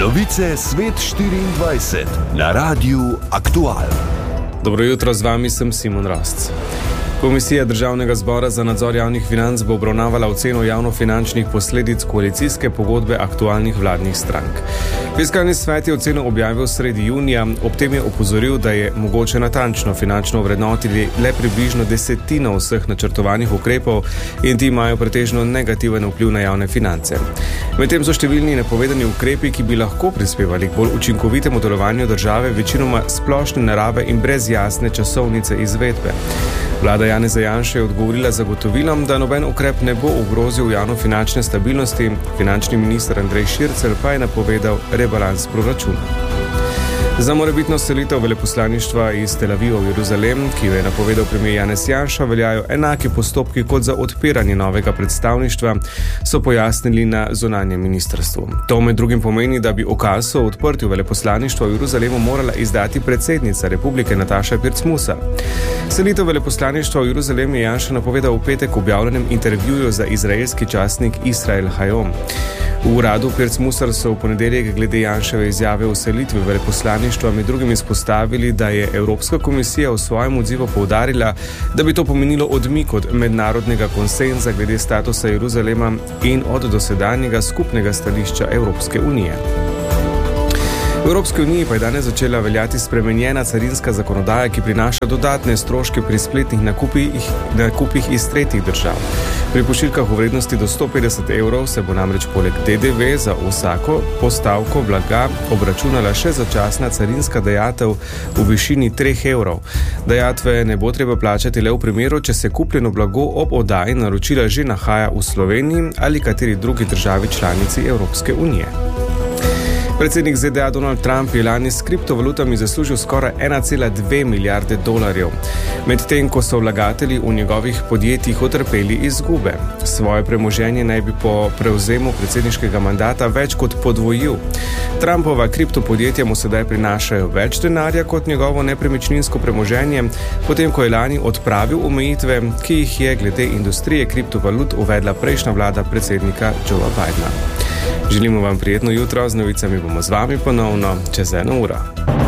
Novice Svet 24 na Radiu Aktual. Dobro jutro, z vami sem Simon Rostc. Komisija Državnega zbora za nadzor javnih financ bo obravnavala oceno javnofinančnih posledic koalicijske pogodbe aktualnih vladnih strank. Fiskalni svet je oceno objavil sredi junija, ob tem je opozoril, da je mogoče natančno finančno ovrednotiti le približno desetino vseh načrtovanih ukrepov in ti imajo pretežno negativen vpliv na javne finance. Medtem so številni napovedani ukrepi, ki bi lahko prispevali k bolj učinkovitemu delovanju države, večinoma splošne narave in brez jasne časovnice izvedbe. Vlada Janeza Janše je odgovorila z zagotovilom, da noben ukrep ne bo ogrozil javnofinančne stabilnosti, finančni minister Andrej Šircelj pa je napovedal rebalans proračuna. Za morebitno selitev veleposlaništva iz Tel Aviva v Jeruzalem, ki jo je napovedal premier Janez Janša, veljajo enaki postopki kot za odpiranje novega predstavništva, so pojasnili na zunanjem ministrstvu. To med drugim pomeni, da bi ukaz o odprtju veleposlaništva v Jeruzalemu morala izdati predsednica republike Nataša Pirc Musar. Selitev veleposlaništva v Jeruzalem je Janša napovedal v petek objavljenem intervjuju za izraelski časnik Israel Hayom. V uradu Pirc Musar so v ponedeljek glede Janševe izjave o selitvi veleposlaništva med drugim izpostavili, da je Evropska komisija v svojem odzivu poudarila, da bi to pomenilo odmik od mednarodnega konsenza glede statusa Jeruzalema in od dosedanjega skupnega stališča Evropske unije. V Evropski uniji pa je danes začela veljati spremenjena carinska zakonodaja, ki prinaša dodatne stroške pri spletnih nakupih iz tretjih držav. Pri pošiljkah v vrednosti do 150 evrov se bo namreč poleg DDV za vsako postavko blaga obračunala še začasna carinska dajatev v višini 3 evrov. Dajatve ne bo treba plačati le v primeru, če se kupljeno blago ob oddaji naročila že nahaja v Sloveniji ali kateri drugi državi članici Evropske unije. Predsednik ZDA Donald Trump je lani s kriptovalutami zaslužil skoraj 1,2 milijarde dolarjev, medtem ko so vlagatelji v njegovih podjetjih utrpeli izgube. Svoje premoženje naj bi po prevzemu predsedniškega mandata več kot podvojil. Trumpova kriptopodjetja mu sedaj prinašajo več denarja kot njegovo nepremičninsko premoženje, potem ko je lani odpravil omejitve, ki jih je glede industrije kriptovalut uvedla prejšnja vlada predsednika Joea Bidena. Želimo vam prijetno jutro, z novicami bomo z vami ponovno čez 1 uro.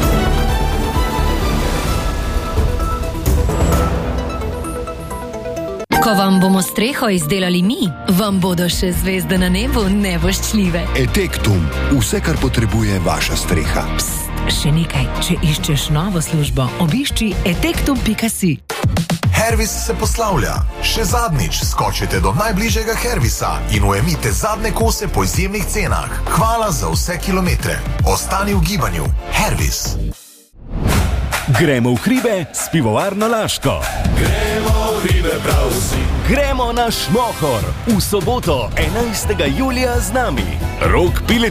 Ko vam bomo streho izdelali mi, vam bodo še zvezde na nebu nevoščljive. Etektum, vse, kar potrebuje vaša streha. Psst, še nekaj, če iščeš novo službo, obišči etektum.si. Hervis se poslavlja. Še zadnjič skočite do najbližjega Hervisa in ujemite zadnje kose po izjemnih cenah. Hvala za vse kilometre. Ostani v gibanju. Hervis. Gremo v hribe s pivovarno Laško. Gremo v hribe prav vsi. Gremo na Šmohor v soboto 11. julija z nami. Rok Piletič